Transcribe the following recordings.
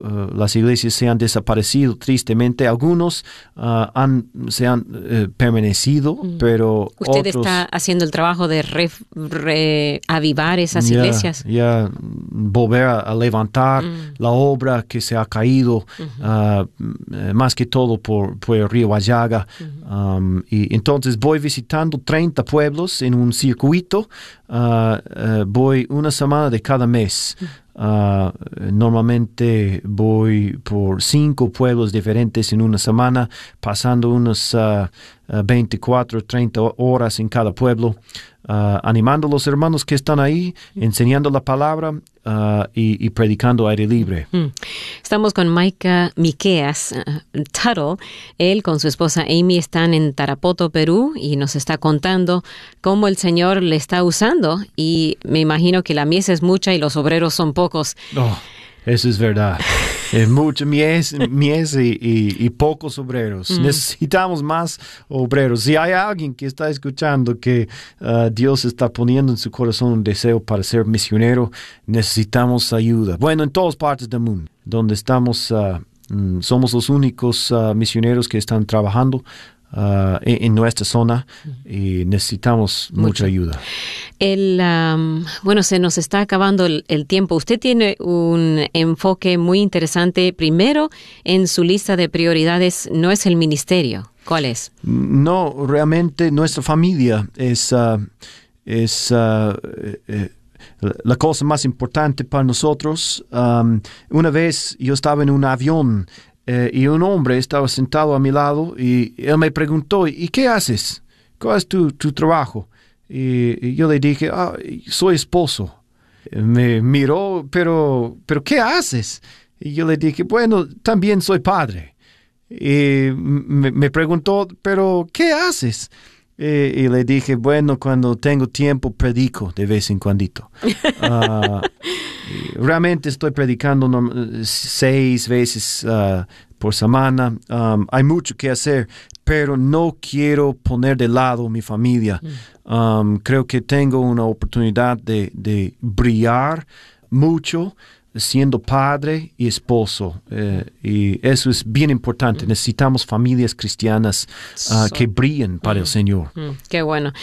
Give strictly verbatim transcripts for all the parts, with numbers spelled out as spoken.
uh, las iglesias se han desaparecido tristemente. Algunos uh, han, se han uh, permanecido, mm. pero Usted otros, está haciendo el trabajo de reavivar re, esas ya, iglesias. Ya volver a, a levantar mm. la obra que se ha caído, uh-huh. uh, más que todo por, por el río Huallaga. Uh-huh. um, y entonces voy visitando treinta pueblos en un circuito. Uh, uh, voy una semana de cada mes. Uh, normalmente voy por cinco pueblos diferentes en una semana, pasando unas uh, uh, veinticuatro, treinta horas en cada pueblo, uh, animando a los hermanos que están ahí, enseñando la palabra uh, y, y predicando aire libre. Estamos con Micah Miqueas uh, Tuttle. Él con su esposa Amy están en Tarapoto, Perú, y nos está contando cómo el Señor le está usando, y me imagino que la mies es mucha y los obreros son pocos. Oh, eso es verdad. Es mucha mies, mies y, y, y pocos obreros. Mm. Necesitamos más obreros. Si hay alguien que está escuchando que uh, Dios está poniendo en su corazón un deseo para ser misionero, necesitamos ayuda. Bueno, en todas partes del mundo, donde estamos, uh, mm, somos los únicos uh, misioneros que están trabajando Uh, en, en nuestra zona, y necesitamos mucha Mucho. ayuda. El, um, bueno, se nos está acabando el, el tiempo. Usted tiene un enfoque muy interesante. Primero, en su lista de prioridades no es el ministerio. ¿Cuál es? No, realmente nuestra familia es, uh, es uh, eh, la cosa más importante para nosotros. Um, una vez yo estaba en un avión Eh, y un hombre estaba sentado a mi lado y él me preguntó, ¿y qué haces? ¿Cuál es tu, tu trabajo? Y, y yo le dije, ah, soy esposo. Me miró, pero, ¿pero qué haces? Y yo le dije, bueno, también soy padre. Y me, me preguntó, ¿pero qué haces? Y, y le dije, bueno, cuando tengo tiempo predico de vez en cuando. Uh, realmente estoy predicando no, seis veces uh, por semana. Um, hay mucho que hacer, pero no quiero poner de lado mi familia. Mm. Um, creo que tengo una oportunidad de, de brillar mucho siendo padre y esposo, eh, y eso es bien importante. Mm. Necesitamos familias cristianas uh, so, que brillen para mm, el Señor. Mm, qué bueno.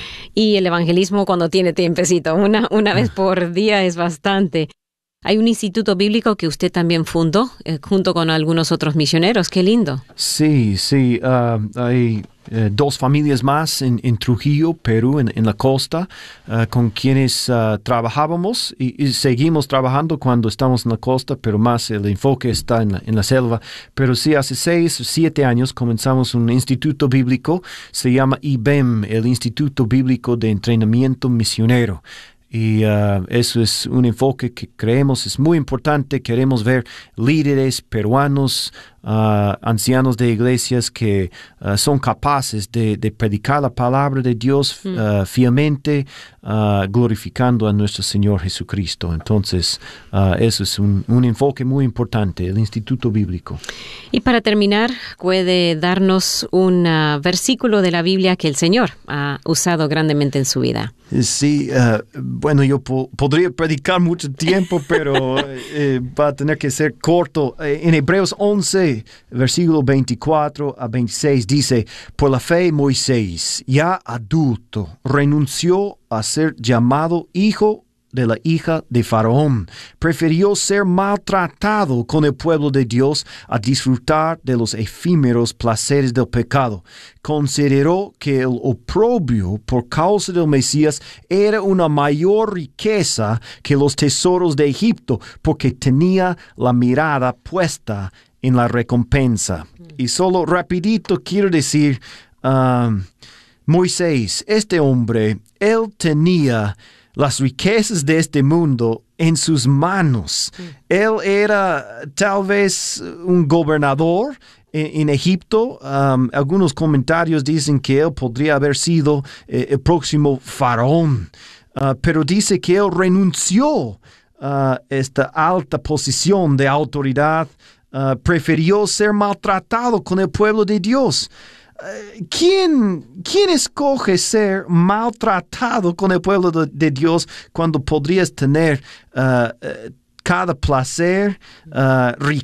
Y el evangelismo cuando tiene tiempecito, una, una vez por día es bastante. Hay un instituto bíblico que usted también fundó, eh, junto con algunos otros misioneros. ¡Qué lindo! Sí, sí. Uh, hay uh, dos familias más en, en Trujillo, Perú, en, en la costa, uh, con quienes uh, trabajábamos y, y seguimos trabajando cuando estamos en la costa, pero más el enfoque está en la, en la selva. Pero sí, hace seis o siete años comenzamos un instituto bíblico, se llama I B E M, el Instituto Bíblico de Entrenamiento Misionero. Y uh, eso es un enfoque que creemos es muy importante. Queremos ver líderes peruanos, uh, ancianos de iglesias que uh, son capaces de, de predicar la palabra de Dios mm. uh, fielmente, uh, glorificando a nuestro Señor Jesucristo. Entonces, uh, eso es un, un enfoque muy importante, el Instituto Bíblico. Y para terminar, ¿puede darnos un uh, versículo de la Biblia que el Señor ha usado grandemente en su vida? Sí, uh, bueno, yo po- podría predicar mucho tiempo, pero eh, va a tener que ser corto. Eh, en Hebreos once, versículo veinticuatro a veintiséis, dice, por la fe Moisés, ya adulto, renunció a ser llamado hijo de la hija de Faraón. Prefirió ser maltratado con el pueblo de Dios a disfrutar de los efímeros placeres del pecado. Consideró que el oprobio por causa del Mesías era una mayor riqueza que los tesoros de Egipto, porque tenía la mirada puesta en la recompensa. Y solo rapidito quiero decir, um, Moisés, este hombre, él tenía las riquezas de este mundo en sus manos. Mm. Él era tal vez un gobernador en, en Egipto. Um, algunos comentarios dicen que él podría haber sido eh, el próximo faraón. Uh, pero dice que él renunció a uh, esta alta posición de autoridad. Uh, prefirió ser maltratado con el pueblo de Dios. ¿Quién, ¿Quién escoge ser maltratado con el pueblo de, de Dios cuando podrías tener uh, uh, cada placer, uh,